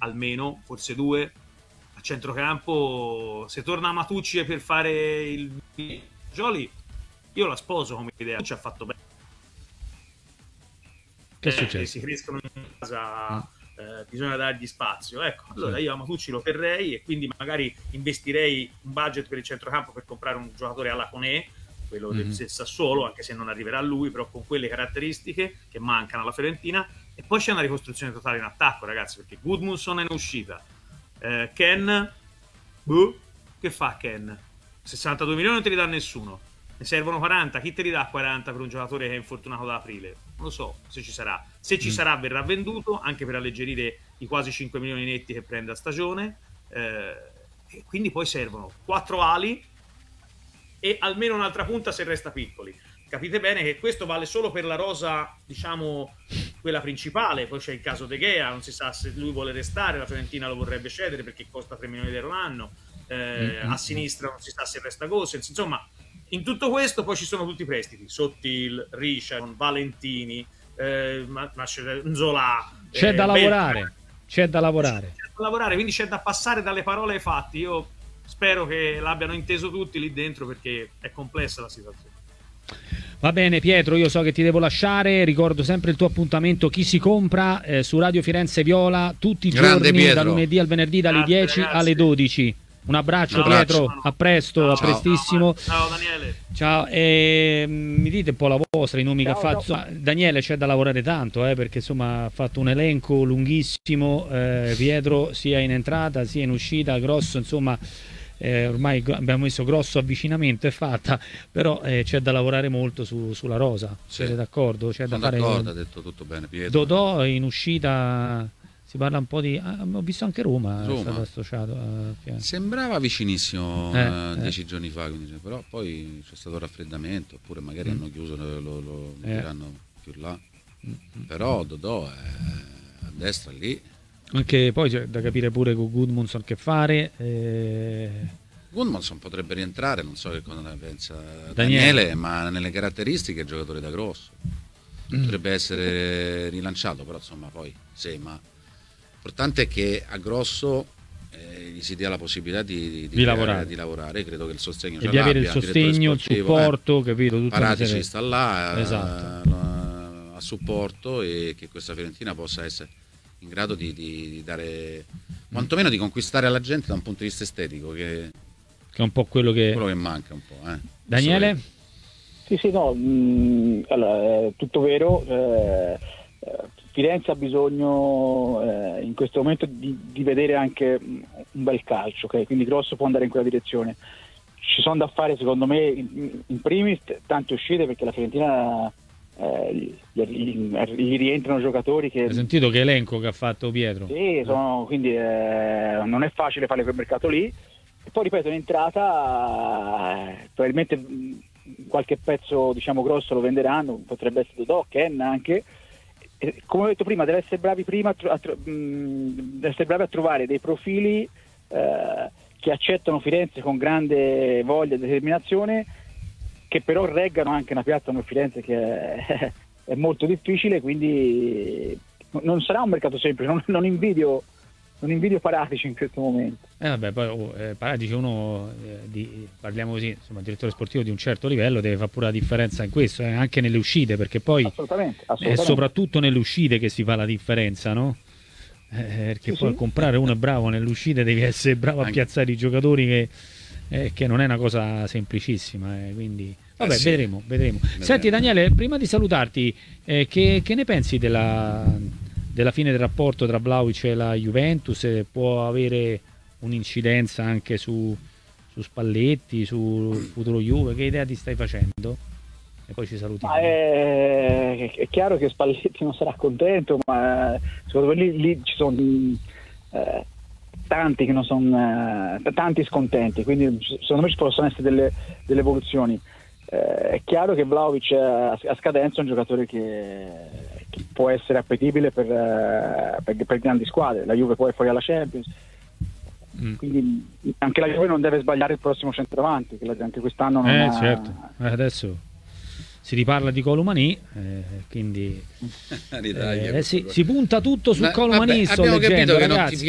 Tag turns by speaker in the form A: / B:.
A: almeno, forse 2. A centrocampo, se torna Matucci per fare il Gioli, io la sposo come idea. Ci ha fatto bene.
B: Che è successo?
A: Si crescono in casa, bisogna dargli spazio. Ecco, allora io a Matucci lo terrei e quindi magari investirei un budget per il centrocampo per comprare un giocatore alla Conè, quello del Sassuolo, anche se non arriverà a lui, però con quelle caratteristiche che mancano alla Fiorentina. E poi c'è una ricostruzione totale in attacco, ragazzi, perché Gudmundsson è in uscita. Ken, che fa Ken? 62 milioni non te li dà nessuno, ne servono 40, chi te li dà 40 per un giocatore che è infortunato da aprile? Non lo so se ci sarà, se ci sarà verrà venduto anche per alleggerire i quasi 5 milioni netti che prende a stagione, e quindi poi servono 4 ali e almeno un'altra punta se resta Piccoli. Capite bene che questo vale solo per la rosa, diciamo, quella principale. Poi c'è il caso De Gea, non si sa se lui vuole restare, la Fiorentina lo vorrebbe cedere perché costa 3 milioni di euro l'anno, a sinistra non si sa se resta Gosens, insomma, in tutto questo poi ci sono tutti i prestiti, Sottil, Richard, Valentini, Nzola.
B: C'è da lavorare, c'è da lavorare.
A: C'è da lavorare, quindi c'è da passare dalle parole ai fatti. Io spero che l'abbiano inteso tutti lì dentro perché è complessa la situazione.
B: Va bene Pietro, io so che ti devo lasciare, ricordo sempre il tuo appuntamento Chi si compra su Radio Firenze Viola tutti i giorni, Pietro, da lunedì al venerdì dalle 10 ragazzi. Alle 12. Un abbraccio Pietro, a presto, a prestissimo.
A: Ciao Daniele.
B: Ciao, mi dite un po' la vostra, i nomi che ha fatto. Daniele c'è da lavorare tanto, perché insomma ha fatto un elenco lunghissimo, Pietro sia in entrata sia in uscita, grosso, insomma ormai abbiamo messo grosso avvicinamento, è fatta, però c'è da lavorare molto sulla rosa, siete d'accordo? C'è da fare.
C: D'accordo, ha detto tutto bene Pietro.
B: Dodò in uscita. Si parla un po' di... ho visto anche Roma. È stato associato
C: sembrava vicinissimo 10 giorni fa, quindi, però poi c'è stato raffreddamento, oppure magari hanno chiuso, lo diranno più là. Però Dodò è a destra lì.
B: Anche poi c'è da capire pure con Gudmundsson che fare.
C: Gudmundsson potrebbe rientrare, non so che cosa ne pensa Daniele, ma nelle caratteristiche è giocatore da grosso. Potrebbe essere rilanciato, però insomma poi ma l'importante è che a grosso gli si dia la possibilità di lavorare. Credo che il sostegno
B: e di avere il sostegno, il supporto, capito?
C: Paratici sta là
B: esatto.
C: a supporto, e che questa Fiorentina possa essere in grado di dare, quantomeno di conquistare alla gente da un punto di vista estetico, che
B: è un po' quello che
C: manca un po'.
B: Daniele?
D: Sì, no, allora, è tutto vero. Firenze ha bisogno in questo momento di vedere anche un bel calcio, okay? Quindi Grosso può andare in quella direzione. Ci sono da fare secondo me in primis tante uscite, perché la Fiorentina gli rientrano giocatori che...
B: Hai sentito che elenco che ha fatto Pietro?
D: Sì, quindi non è facile fare quel mercato lì. E poi ripeto, in entrata probabilmente qualche pezzo, diciamo, grosso lo venderanno, potrebbe essere Dodò, Ken anche. Come ho detto prima, deve essere bravi a trovare dei profili che accettano Firenze con grande voglia e determinazione, che però reggano anche una piazza come Firenze che è molto difficile, quindi non sarà un mercato semplice. Non invidio Paratici in questo momento.
B: Vabbè, poi Paratici parliamo così, insomma, direttore sportivo di un certo livello, deve fare pure la differenza in questo, anche nelle uscite, perché poi
D: assolutamente.
B: È soprattutto nelle uscite che si fa la differenza, no? Perché poi comprare uno è bravo nelle uscite, devi essere bravo a piazzare i giocatori, che non è una cosa semplicissima, quindi vabbè, vedremo. Senti Daniele, prima di salutarti, che ne pensi della fine del rapporto tra Vlahovic e la Juventus? Può avere un'incidenza anche su Spalletti, sul futuro Juve? Che idea ti stai facendo? E poi ci salutiamo.
D: È chiaro che Spalletti non sarà contento, ma secondo me lì ci sono tanti che non sono tanti scontenti, quindi secondo me ci possono essere delle evoluzioni. È chiaro che Vlahovic a scadenza è un giocatore che può essere appetibile per grandi squadre. La Juve poi è fuori alla Champions, quindi anche la Juve non deve sbagliare il prossimo centravanti, che anche quest'anno non ha...
B: certo. Adesso si riparla di Colomani, quindi si punta tutto su Colomani. Sto leggendo, ragazzi.